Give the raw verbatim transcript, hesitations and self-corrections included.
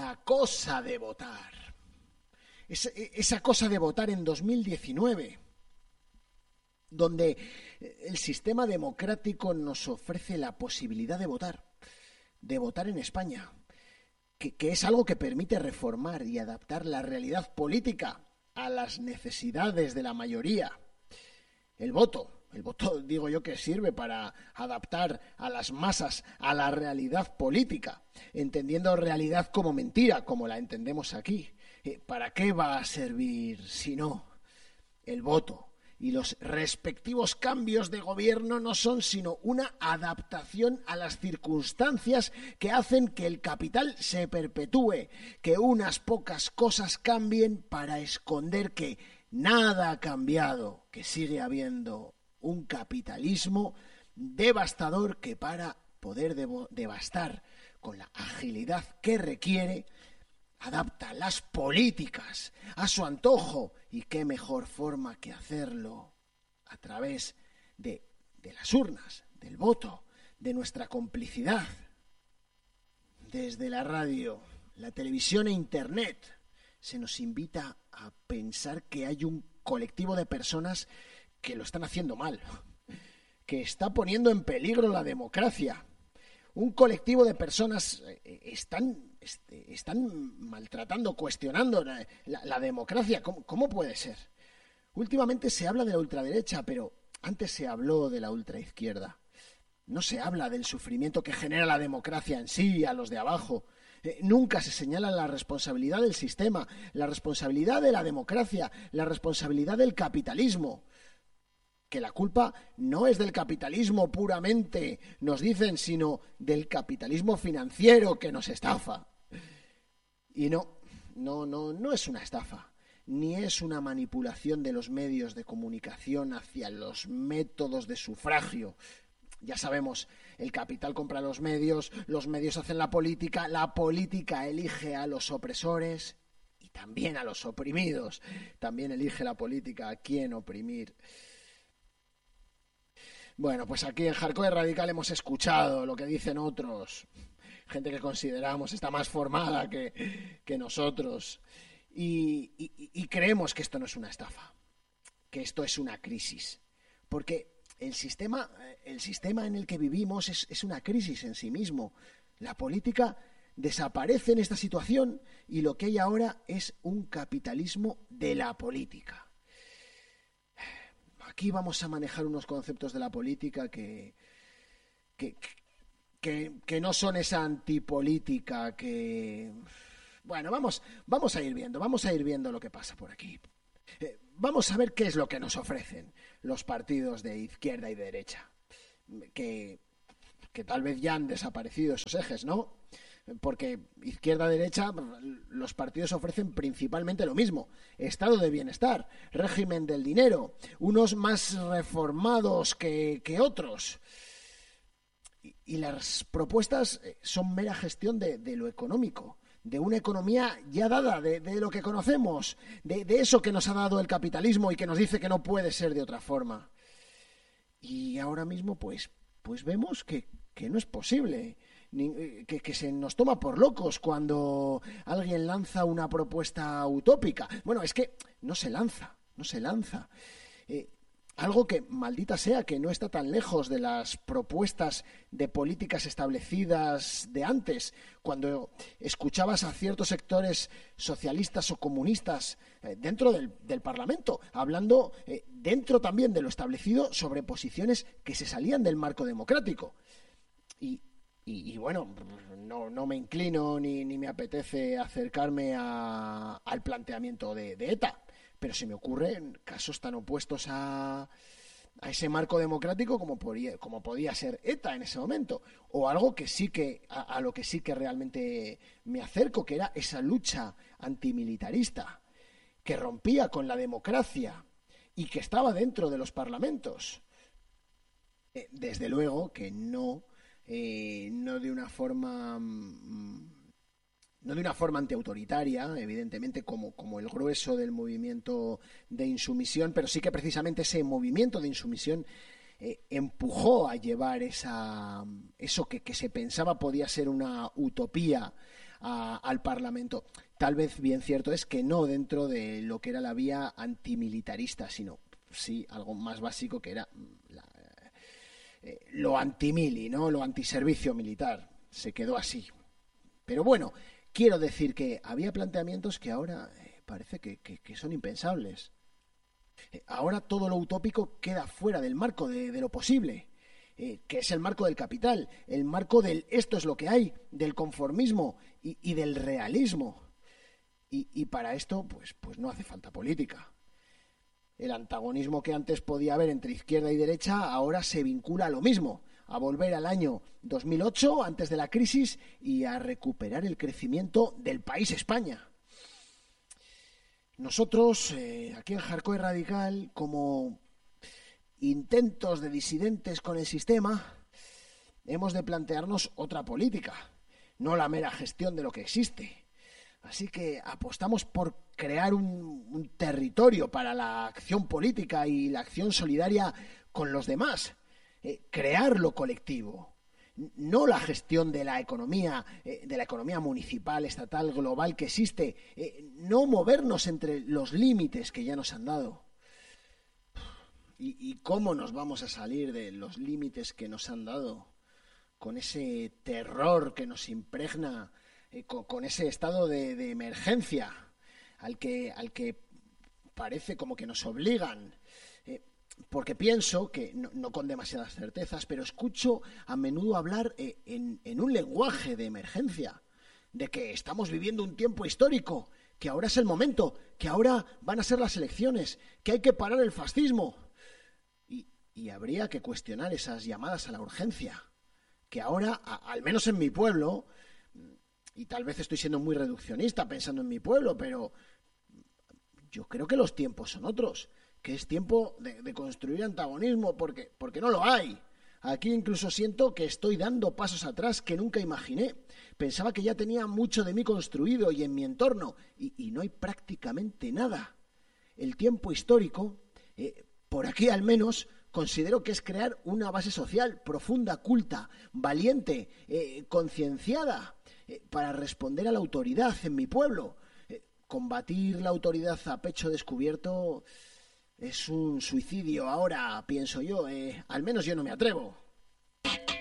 esa cosa de votar. Esa, esa cosa de votar en dos mil diecinueve, donde el sistema democrático nos ofrece la posibilidad de votar, de votar en España, que, que es algo que permite reformar y adaptar la realidad política a las necesidades de la mayoría. El voto. El voto, digo yo, que sirve para adaptar a las masas a la realidad política, entendiendo realidad como mentira, como la entendemos aquí. ¿Para qué va a servir si no? El voto y los respectivos cambios de gobierno no son sino una adaptación a las circunstancias que hacen que el capital se perpetúe, que unas pocas cosas cambien para esconder que nada ha cambiado, que sigue habiendo un capitalismo devastador que, para poder devo- devastar con la agilidad que requiere, adapta las políticas a su antojo. Y qué mejor forma que hacerlo a través de, de las urnas, del voto, de nuestra complicidad. Desde la radio, la televisión e internet se nos invita a pensar que hay un colectivo de personas que lo están haciendo mal, que está poniendo en peligro la democracia. Un colectivo de personas están, están maltratando, cuestionando la, la, la democracia. ¿Cómo, ¿Cómo puede ser? Últimamente se habla de la ultraderecha, pero antes se habló de la ultraizquierda. No se habla del sufrimiento que genera la democracia en sí, a los de abajo. Eh, nunca se señala la responsabilidad del sistema, la responsabilidad de la democracia, la responsabilidad del capitalismo. Que la culpa no es del capitalismo puramente, nos dicen, sino del capitalismo financiero que nos estafa. Y no, no, no, no es una estafa, ni es una manipulación de los medios de comunicación hacia los métodos de sufragio. Ya sabemos, el capital compra los medios, los medios hacen la política, la política elige a los opresores y también a los oprimidos. También elige la política a quién oprimir. Bueno, pues aquí en Hardcore Radical hemos escuchado lo que dicen otros, gente que consideramos está más formada que, que nosotros, y, y, y creemos que esto no es una estafa, que esto es una crisis, porque el sistema, el sistema en el que vivimos es, es una crisis en sí mismo. La política desaparece en esta situación y lo que hay ahora es un capitalismo de la política. Aquí vamos a manejar unos conceptos de la política que, que, que, que no son esa antipolítica que... Bueno, vamos, vamos a ir viendo, vamos a ir viendo lo que pasa por aquí. Eh, vamos a ver qué es lo que nos ofrecen los partidos de izquierda y de derecha, que, que tal vez ya han desaparecido esos ejes, ¿no? Porque izquierda-derecha, los partidos ofrecen principalmente lo mismo: estado de bienestar, régimen del dinero, unos más reformados que, que otros. Y, y las propuestas son mera gestión de, de lo económico, de una economía ya dada, de, de lo que conocemos, de, de eso que nos ha dado el capitalismo y que nos dice que no puede ser de otra forma. Y ahora mismo, pues, pues vemos que, que no es posible. Que, que se nos toma por locos cuando alguien lanza una propuesta utópica. Bueno, es que no se lanza, no se lanza. Eh, algo que, maldita sea, que no está tan lejos de las propuestas de políticas establecidas de antes, cuando escuchabas a ciertos sectores socialistas o comunistas eh, dentro del, del Parlamento, hablando eh, dentro también de lo establecido sobre posiciones que se salían del marco democrático. Y Y, y bueno, no, no me inclino ni, ni me apetece acercarme a, al planteamiento de, de ETA, pero se me ocurren casos tan opuestos a, a ese marco democrático como podía, como podía ser ETA en ese momento, o algo que sí que a, a lo que sí que realmente me acerco, que era esa lucha antimilitarista que rompía con la democracia y que estaba dentro de los parlamentos. Eh, desde luego que no Eh, no de una forma no de una forma antiautoritaria, evidentemente, como, como el grueso del movimiento de insumisión, pero sí que precisamente ese movimiento de insumisión eh, empujó a llevar esa, eso que, que se pensaba podía ser una utopía a, al Parlamento. Tal vez bien cierto es que no dentro de lo que era la vía antimilitarista, sino sí algo más básico que era la, eh, lo antimili, ¿no? Lo antiservicio militar. Se quedó así. Pero bueno, quiero decir que había planteamientos que ahora eh, parece que, que, que son impensables. Eh, ahora todo lo utópico queda fuera del marco de, de lo posible. Eh, que es el marco del capital, el marco del esto es lo que hay, del conformismo y, y del realismo. Y, y para esto, pues, pues no hace falta política. El antagonismo que antes podía haber entre izquierda y derecha ahora se vincula a lo mismo, a volver al año dos mil ocho, antes de la crisis, y a recuperar el crecimiento del país España. Nosotros, eh, aquí en Jarcoe Radical, como intentos de disidentes con el sistema, hemos de plantearnos otra política, no la mera gestión de lo que existe. Así que apostamos por crear un, un territorio para la acción política y la acción solidaria con los demás, eh, crear lo colectivo, no la gestión de la economía, eh, de la economía municipal, estatal, global que existe, eh, no movernos entre los límites que ya nos han dado. ¿Y, y cómo nos vamos a salir de los límites que nos han dado? Con ese terror que nos impregna, eh, con, con ese estado de, de emergencia al que, al que parece como que nos obligan. Eh, porque pienso que, no, no con demasiadas certezas, pero escucho a menudo hablar eh, en, en un lenguaje de emergencia, de que estamos viviendo un tiempo histórico, que ahora es el momento, que ahora van a ser las elecciones, que hay que parar el fascismo. Y habría que cuestionar esas llamadas a la urgencia, que ahora, a, al menos en mi pueblo, y tal vez estoy siendo muy reduccionista pensando en mi pueblo, pero yo creo que los tiempos son otros, que es tiempo de, de construir antagonismo, porque, porque no lo hay. Aquí incluso siento que estoy dando pasos atrás que nunca imaginé. Pensaba que ya tenía mucho de mí construido y en mi entorno, y, y no hay prácticamente nada. El tiempo histórico, eh, por aquí al menos, considero que es crear una base social profunda, culta, valiente, eh, concienciada, eh, para responder a la autoridad en mi pueblo. Eh, combatir la autoridad a pecho descubierto es un suicidio ahora, pienso yo. Eh, al menos yo no me atrevo.